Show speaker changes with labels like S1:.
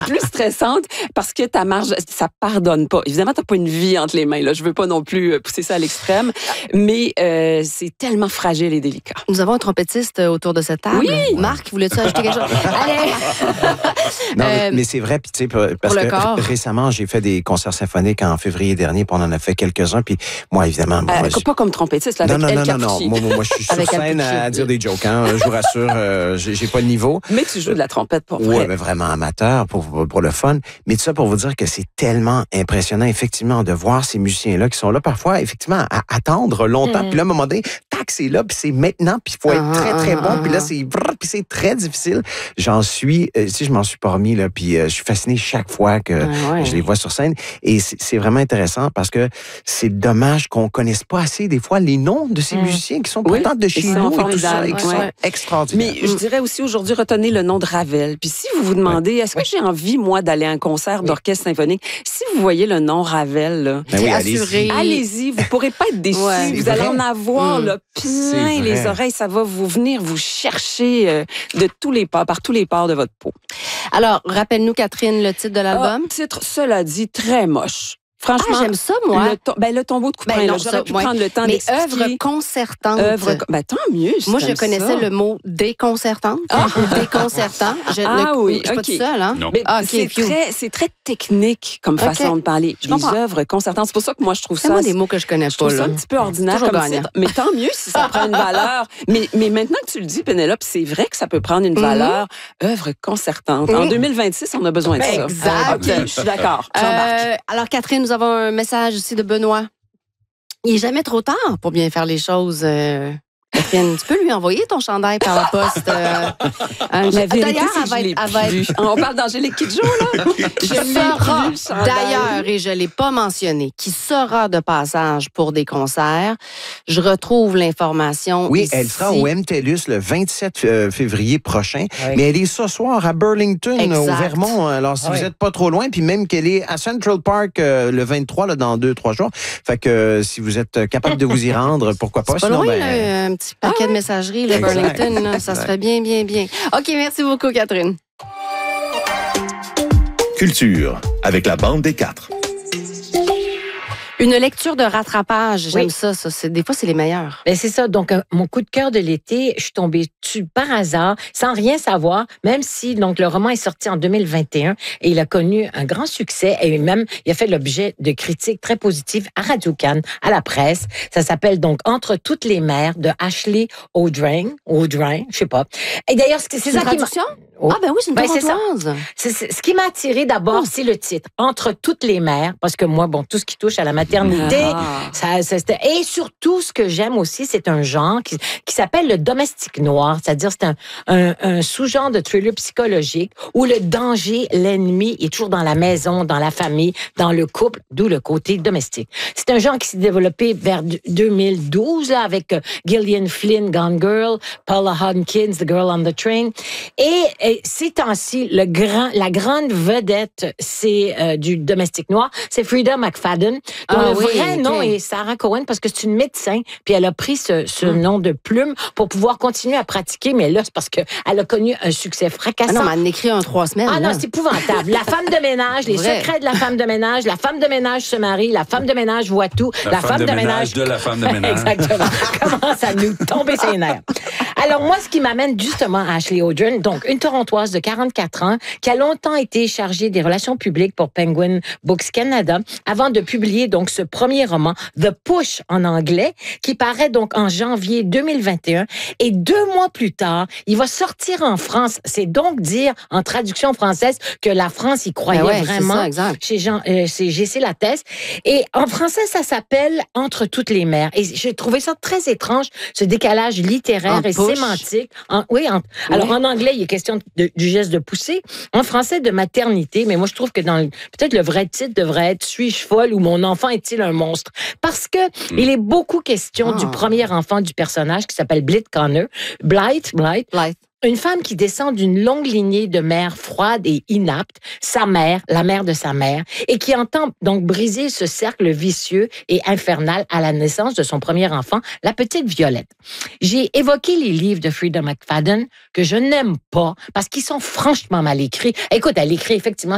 S1: plus stressante parce que ta marge, ça pardonne pas. Évidemment, t'as pas une vie entre les mains, là. Je veux pas non plus pousser ça à l'extrême, mais c'est tellement fragile et délicat.
S2: Nous avons un trompettiste autour de cette table.
S1: Oui!
S2: Marc, voulais-tu ajouter quelque chose? Allez!
S3: Non, mais c'est vrai, puis tu sais, parce que récemment, j'ai fait des concerts symphoniques en février dernier, puis on en a fait quelques-uns, puis moi, évidemment...
S1: pas comme trompettiste, là, avec El Capucci.
S3: Non. Moi, je suis sur scène à dire des jokes, hein. Je vous rassure, j'ai pas le niveau.
S1: Mais tu joues de la trompette pour vrai.
S3: Oui, mais vraiment amateur, pour le fun. Mais tout ça pour vous dire que c'est tellement impressionnant, effectivement, de voir ces musiciens-là qui sont là parfois, effectivement, à attendre longtemps. Puis là, à un moment donné, tac, c'est là, puis c'est maintenant, puis il faut être très, très bon. Puis là, c'est très difficile. Je m'en suis pas remis, là, puis je suis fasciné chaque fois que je les vois sur scène. Et c'est vraiment intéressant parce que c'est dommage qu'on connaisse pas assez, des fois, les noms de ces musiciens qui sont pourtant de chez nous.
S1: Formidables.
S3: Qui sont extraordinaires.
S1: Mais je dirais aussi aujourd'hui, retenez le nom de Ravel. Puis si vous vous demandez, est-ce que j'ai envie, moi, d'aller à un concert d'orchestre symphonique? Si vous voyez le nom Ravel, là, allez-y. Vous pourrez pas être déçus. Vous allez en avoir là, plein les oreilles. Ça va venir vous chercher de tous les pores, par tous les pores de votre peau.
S2: Alors, rappelle-nous, Catherine, le titre de l'album.
S1: Titre, cela dit, très moche. Franchement,
S2: j'aime ça, moi.
S1: Le tombeau de couprin, j'aurais pu prendre le temps d'expliquer.
S2: Mais œuvre concertante.
S1: Tant mieux.
S2: Moi, je connaissais le mot déconcertante. Déconcertant.
S1: Oui,
S2: je suis pas toute seule, hein?
S4: Non.
S1: Mais c'est très technique comme façon de parler. Les œuvres concertantes. C'est pour ça que moi, je trouve ça...
S2: C'est des mots que je connais pas,
S1: là. C'est un petit peu ordinaire comme titre. Mais tant mieux si ça prend une valeur. Mais maintenant que tu le dis, Pénélope, c'est vrai que ça peut prendre une valeur. Œuvre concertante. En 2026, on a besoin de ça.
S2: Exact.
S1: OK, je suis d'accord.
S2: Alors, Catherine, nous avons un message ici de Benoît. Il n'est jamais trop tard pour bien faire les choses. Catherine, tu peux lui envoyer ton chandail par la poste.
S1: La vérité, c'est que je l'ai plus. On parle d'Angélique Kidjo, là?
S2: D'ailleurs, et je ne l'ai pas mentionné, qui sera de passage pour des concerts. Je retrouve l'information ici.
S3: Elle sera au MTLUS le 27 février prochain, mais elle est ce soir à Burlington, au Vermont. Alors, si vous n'êtes pas trop loin, puis même qu'elle est à Central Park le 23, là, dans 2-3 jours. Fait que si vous êtes capable de vous y rendre, pourquoi pas?
S2: C'est pas loin, un petit paquet de messagerie, le Burlington, là, ça serait bien, bien, bien. OK, merci beaucoup, Catherine.
S4: Culture, avec la bande des 4.
S2: Une lecture de rattrapage, j'aime ça. Des fois, c'est les meilleurs.
S5: Ben c'est ça. Donc, mon coup de cœur de l'été, je suis tombée dessus par hasard, sans rien savoir, même si donc le roman est sorti en 2021 et il a connu un grand succès et même il a fait l'objet de critiques très positives à Radio-Can, à la presse. Ça s'appelle donc Entre toutes les mers de Ashley Audrain, je sais pas. Et d'ailleurs, c'est ça qui m'a...
S2: Ah ben oui, c'est une torontoise.
S5: Ce qui m'a attiré d'abord, c'est le titre, Entre toutes les mères, parce que moi, tout ce qui touche à la maternité, et surtout, ce que j'aime aussi, c'est un genre qui s'appelle le domestique noir, c'est-à-dire c'est un sous-genre de thriller psychologique où le danger, l'ennemi est toujours dans la maison, dans la famille, dans le couple, d'où le côté domestique. C'est un genre qui s'est développé vers 2012 là, avec Gillian Flynn, Gone Girl, Paula Hawkins, The Girl on the Train, et ces temps-ci, la grande vedette, c'est du domestique noir, c'est Frida McFadden, dont le vrai nom est Sarah Cohen, parce que c'est une médecin, puis elle a pris ce nom de plume pour pouvoir continuer à pratiquer, mais là, c'est parce qu'elle a connu un succès fracassant.
S2: Ah non, mais elle en écrit en 3 semaines.
S5: Ah non, c'est épouvantable. La femme de ménage, les secrets de la femme de ménage, la femme de ménage se marie, la femme de ménage voit tout,
S4: la femme de ménage de la femme de ménage.
S5: Exactement. Commence à nous tomber ses nerfs. Alors, moi, ce qui m'amène justement à Ashley Audrain, donc une Torontoise de 44 ans qui a longtemps été chargée des relations publiques pour Penguin Books Canada avant de publier donc ce premier roman, The Push en anglais, qui paraît donc en janvier 2021. Et 2 mois plus tard, il va sortir en France. C'est donc dire, en traduction française, que la France y croyait vraiment. Chez G.C. Lattès. Et en français, ça s'appelle Entre toutes les mers. Et j'ai trouvé ça très étrange, ce décalage littéraire et sémantique. Alors, en anglais, il est question du geste de pousser. En français, de maternité. Mais moi, je trouve que peut-être le vrai titre devrait être Suis-je folle ou Mon enfant est-il un monstre? Parce que il est beaucoup question du premier enfant du personnage qui s'appelle Blythe Connor. Blythe. Une femme qui descend d'une longue lignée de mères froides et inaptes, sa mère, la mère de sa mère, et qui entend donc briser ce cercle vicieux et infernal à la naissance de son premier enfant, la petite Violette. J'ai évoqué les livres de Frida McFadden que je n'aime pas parce qu'ils sont franchement mal écrits. Écoute, elle écrit effectivement